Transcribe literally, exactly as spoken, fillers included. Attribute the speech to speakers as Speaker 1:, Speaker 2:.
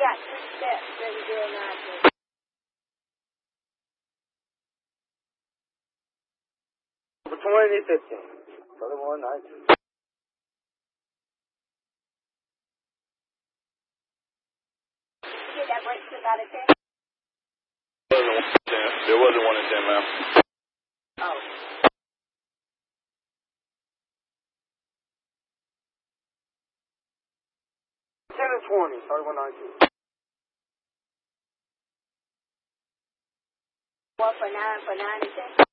Speaker 1: got two steps, seven zero nine two.
Speaker 2: For twenty fifteen. thirty-one nineteen.
Speaker 1: Get that break slip out of ten?
Speaker 3: There wasn't one in ten, ma'am.
Speaker 1: Oh.
Speaker 2: ten and twenty, thirty-one nineteen.
Speaker 1: One for nine, for nine and ten?